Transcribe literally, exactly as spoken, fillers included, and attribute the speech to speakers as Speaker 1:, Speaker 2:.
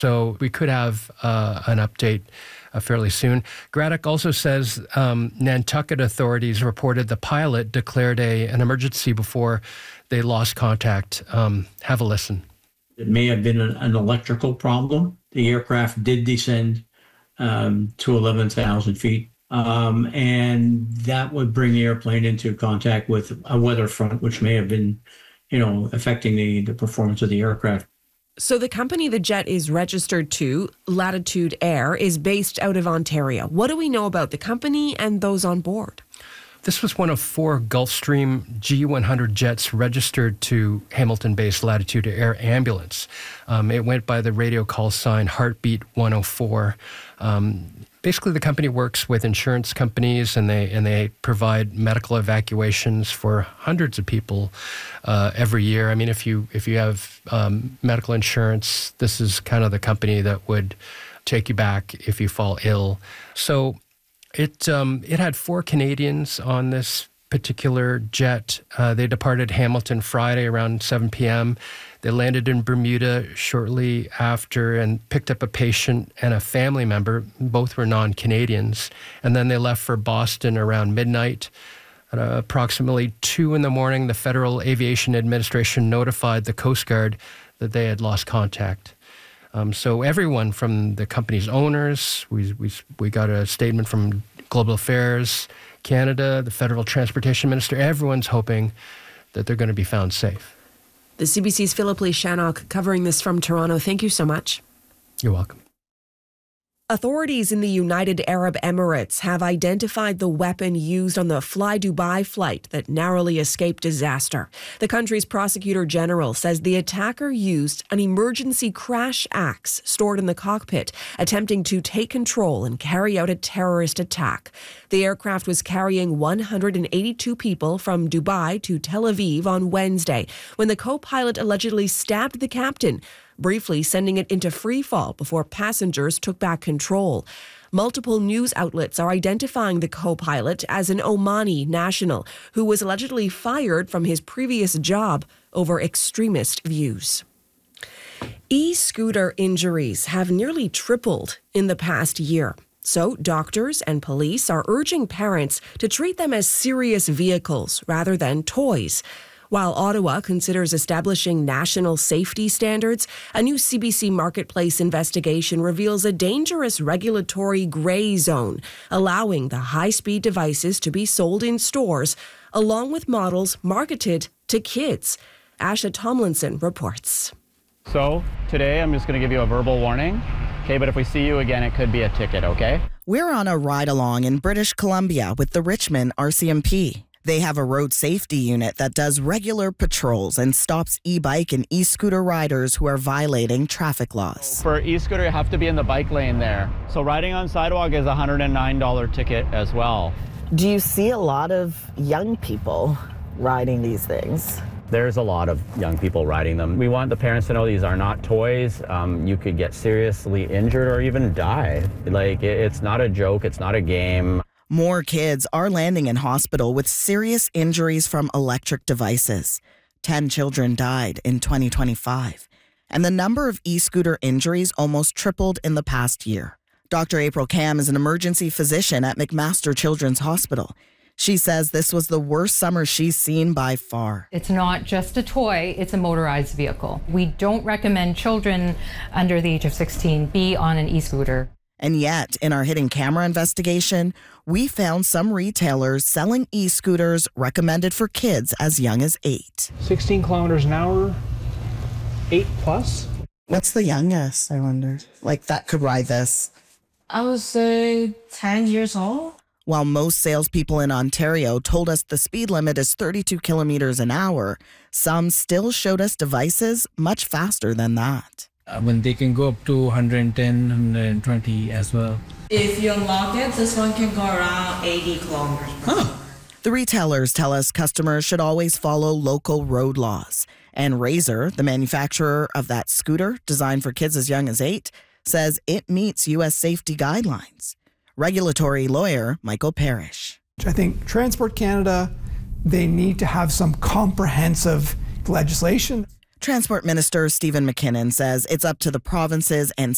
Speaker 1: So we could have uh, an update uh, fairly soon. Graddock also says um, Nantucket authorities reported the pilot declared a an emergency before they lost contact. Um, have a listen.
Speaker 2: It may have been an, an electrical problem. The aircraft did descend um, to eleven thousand feet. Um, and that would bring the airplane into contact with a weather front, which may have been, you know, affecting the, the performance of the aircraft.
Speaker 3: So the company the jet is registered to, Latitude Air, is based out of Ontario. What do we know about the company and those on board?
Speaker 1: This was one of four Gulfstream G one hundred jets registered to Hamilton-based Latitude Air Ambulance. Um, it went by the radio call sign Heartbeat one oh four. Um, basically, the company works with insurance companies, and they and they provide medical evacuations for hundreds of people uh, every year. I mean, if you if you have um, medical insurance, this is kind of the company that would take you back if you fall ill. So. It um, it had four Canadians on this particular jet. Uh, they departed Hamilton Friday around seven p.m. They landed in Bermuda shortly after and picked up a patient and a family member. Both were non-Canadians. And then they left for Boston around midnight. At uh, approximately two in the morning, the Federal Aviation Administration notified the Coast Guard that they had lost contact. Um, so everyone from the company's owners, we, we we got a statement from Global Affairs Canada, the Federal Transportation Minister, everyone's hoping that they're going to be found safe.
Speaker 3: The C B C's Philip Lee Shannock covering this from Toronto. Thank you so much.
Speaker 1: You're welcome.
Speaker 3: Authorities in the United Arab Emirates have identified the weapon used on the Fly Dubai flight that narrowly escaped disaster. The country's prosecutor general says the attacker used an emergency crash axe stored in the cockpit, attempting to take control and carry out a terrorist attack. The aircraft was carrying one hundred eighty-two people from Dubai to Tel Aviv on Wednesday when the co-pilot allegedly stabbed the captain, briefly sending it into free fall before passengers took back control. Multiple news outlets are identifying the co-pilot as an Omani national who was allegedly fired from his previous job over extremist views. E-scooter injuries have nearly tripled in the past year. So doctors and police are urging parents to treat them as serious vehicles rather than toys. While Ottawa considers establishing national safety standards, a new C B C Marketplace investigation reveals a dangerous regulatory gray zone, allowing the high-speed devices to be sold in stores, along with models marketed to kids. Asha Tomlinson reports.
Speaker 4: So today I'm just going to give you a verbal warning, okay? But if we see you again, it could be a ticket, okay?
Speaker 5: We're on a ride-along in British Columbia with the Richmond R C M P. They have a road safety unit that does regular patrols and stops e-bike and e-scooter riders who are violating traffic laws.
Speaker 4: For e-scooter, you have to be in the bike lane there. So riding on sidewalk is a one hundred nine dollars ticket as well.
Speaker 6: Do you see a lot of young people riding these things?
Speaker 4: There's a lot of young people riding them. We want the parents to know these are not toys. Um, you could get seriously injured or even die. Like, it, it's not a joke, it's not a game.
Speaker 5: More kids are landing in hospital with serious injuries from electric devices. Ten children died in twenty twenty-five, and the number of e-scooter injuries almost tripled in the past year. Doctor April Cam is an emergency physician at McMaster Children's Hospital. She says this was the worst summer she's seen by far.
Speaker 7: It's not just a toy, it's a motorized vehicle. We don't recommend children under the age of sixteen be on an e-scooter.
Speaker 5: And yet, in our hidden camera investigation, we found some retailers selling e-scooters recommended for kids as young as eight.
Speaker 8: sixteen kilometers an hour, eight plus.
Speaker 5: What's the youngest, I wonder? Like, that could ride this?
Speaker 9: I would say ten years old.
Speaker 5: While most salespeople in Ontario told us the speed limit is thirty-two kilometers an hour, some still showed us devices much faster than that.
Speaker 10: Uh, when they can go up to one hundred ten, one hundred twenty as well.
Speaker 9: If you unlock it, this one can go around eighty kilometers per hour.
Speaker 5: The retailers tell us customers should always follow local road laws. And Razor, the manufacturer of that scooter designed for kids as young as eight, says it meets U S safety guidelines. Regulatory lawyer Michael Parrish.
Speaker 11: I think Transport Canada, they need to have some comprehensive legislation.
Speaker 5: Transport Minister Stephen McKinnon says it's up to the provinces and